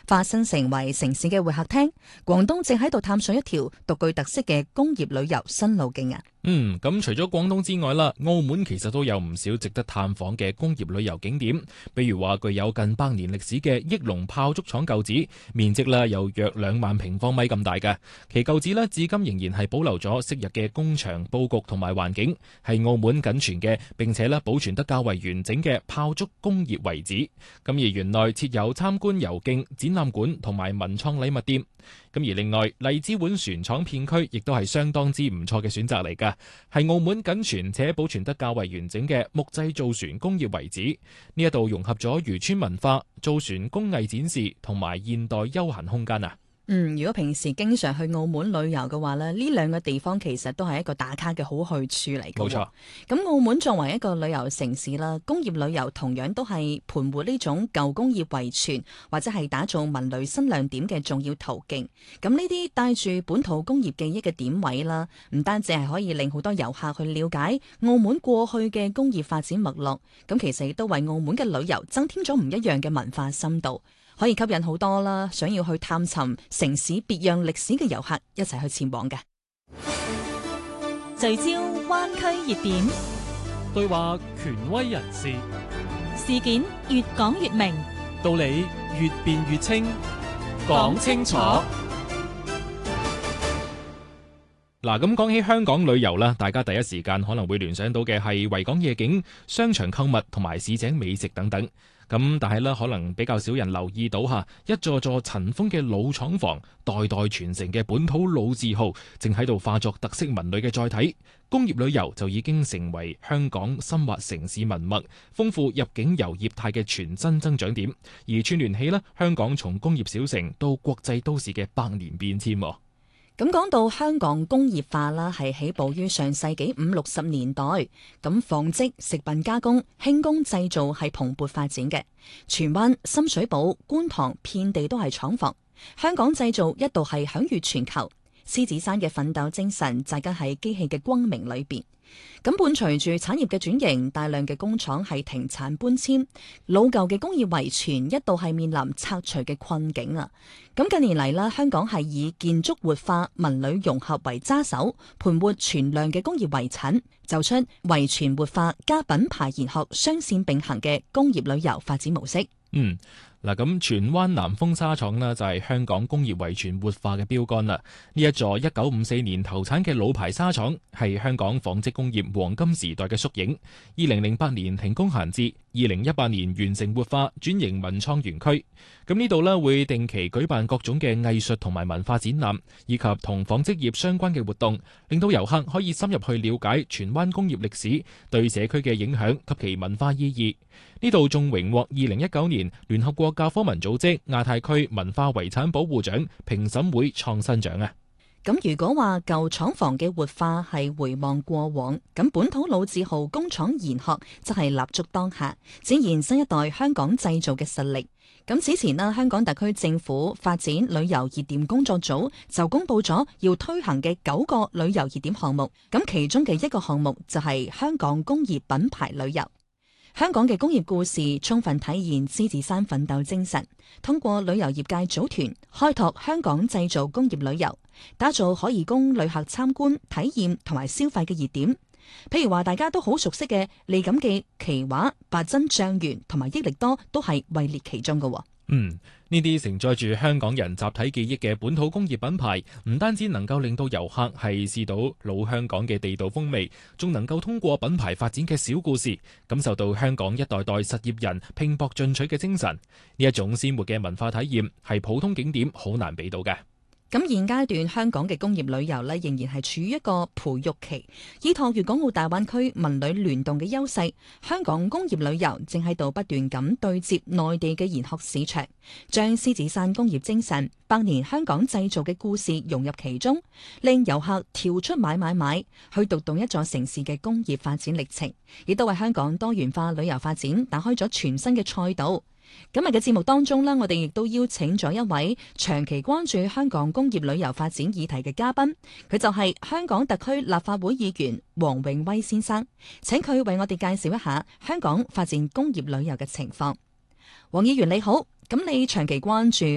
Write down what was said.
化身成為城市嘅會客廳，廣東正喺度探索一條獨具特色嘅工業旅遊新路徑啊！ 咁除咗廣東之外啦，澳門其實都有唔少值得探訪嘅工業旅遊景點，比如話具有近100年歷史嘅益隆炮竹廠舊址，面積啦有約2萬平方米咁大嘅，其舊址呢至今仍然係保留咗昔日嘅工場佈局同埋環境，係澳門僅存嘅並且咧保存得較為完整嘅炮竹工業遺址。咁而園內設有參觀遊徑、展覽館同埋文創禮物店。咁而另外，荔枝碗船廠片區亦都係相當之唔錯嘅選擇嚟㗎，係澳門僅存且保存得較為完整嘅木製造船工業遺址。呢一度融合咗漁村文化、造船工藝展示同埋現代休閒空間啊！ 如果平時經常去澳門旅遊嘅話咧，呢兩個地方其實都係一個打卡嘅好去處嚟嘅。 冇錯。 咁澳門作為一個旅遊城市啦，工業旅遊同樣都係盤活呢種舊工業遺存或者係打造文旅新亮點嘅重要途徑。咁呢啲帶住本土工業記憶嘅點位啦，唔單止係可以令好多遊客去了解澳門過去嘅工業發展脈絡，咁其實亦都為澳門嘅旅遊增添咗唔一樣嘅文化深度。可以吸引好多啦，想要去探尋城市別樣歷史嘅遊客一齊去前往嘅。 聚焦灣區熱點， 對話權威人士， 事件越講越明， 道理越辯越清，講清楚。 嗱，咁講起香港旅遊啦，大家第一時間可能會聯想到嘅係維港夜景、商場購物同埋市井美食等等。咁但係咧，可能比較少人留意到一座座塵封嘅老廠房，代代傳承嘅本土老字號，正喺度化作特色文旅嘅載體。工業旅遊就已經成為香港深挖城市文脈、豐富入境遊業態嘅全新增長點，而串聯起香港從工業小城到國際都市嘅百年變遷。 咁講到香港工業化啦，係起步於上世紀50-60年代。咁紡織、食品加工、輕工製造係蓬勃發展嘅。荃灣、深水埗、觀塘遍地都係廠房，香港製造一度係享譽全球。獅子山嘅奮鬥精神扎根喺機器嘅光明裏邊。咁伴隨住產業嘅轉型，大量嘅工廠係停產搬遷，老舊嘅工業遺存一度係面臨拆除嘅困境啊！咁近年嚟啦，香港係以建築活化、文旅融合為揸手，盤活存量嘅工業遺產，走出遺存活化加品牌研學雙線並行嘅工業旅遊發展模式。 咁荃灣南豐紗廠呢，就係香港工業遺存活化嘅標杆啦。呢一座1954年投產嘅老牌紗廠係香港紡織工業黃金時代嘅縮影。2008年停工閒置，2018年完成活化轉型文創園區。咁呢度呢，會定期舉辦各種嘅藝術同埋文化展覽，以及同紡織業相關嘅活動，令到遊客可以深入去了解荃灣工業歷史對社區嘅影響及其文化意義。呢度仲榮獲2019年聯合國教科文組織亞太區文化遺產保護獎評審會創新獎啊！ 咁如果話舊廠房嘅活化係回望過往，咁本土老字號工廠研學則係立足當下，展現新一代香港製造嘅實力。咁此前呢，香港特區政府發展旅遊熱點工作組就公布咗要推行嘅9個旅遊熱點項目，咁其中嘅一個項目就係香港工業品牌旅遊。香港嘅工業故事充分體現獅子山奮鬥精神，通過旅遊業界組團開拓香港製造工業旅遊，打造可以供旅客參觀、體驗同埋消費嘅熱點。譬如話大家都好熟悉嘅利錦記、奇華、八珍醬園同埋益力多都係位列其中嘅。 呢啲承載住香港人集體記憶嘅本土工業品牌，唔單止能夠令到遊客係試到老香港嘅地道風味，仲能夠通過品牌發展嘅小故事，感受到香港一代代實業人拼搏進取嘅精神。呢一種鮮活嘅文化體驗，係普通景點好難比到嘅。 咁現階段香港嘅工業旅遊仍然係處於一個培育期，依託粵港澳大灣區文旅聯動嘅優勢，香港工業旅遊正喺度不斷咁對接內地嘅研學市場，將獅子山工業精神、百年香港製造嘅故事融入其中，令遊客跳出買，去讀懂一座城市嘅工業發展歷程，亦都為香港多元化旅遊發展打開咗全新嘅賽道。今日嘅節目當中呢，我哋亦都邀請咗一位長期關注香港工業旅遊發展議題嘅嘉賓，佢就係香港特區立法會議員黃永威先生，請佢為我哋介紹一下香港發展工業旅遊嘅情況。黃議員你好，咁你長期關注